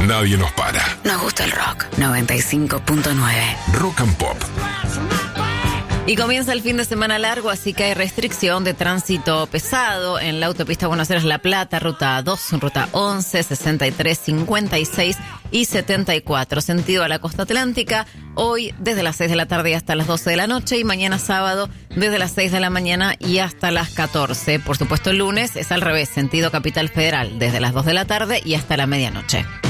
nadie nos para. Nos gusta el rock. 95.9. Rock and Pop. Y comienza el fin de semana largo, así que hay restricción de tránsito pesado en la autopista Buenos Aires-La Plata, ruta 2, ruta 11, 63, 56 y 74, sentido a la costa atlántica, hoy desde las 6 de la tarde hasta las 12 de la noche y mañana sábado desde las 6 de la mañana y hasta las 14. Por supuesto, el lunes es al revés, sentido Capital Federal, desde las 2 de la tarde y hasta la medianoche.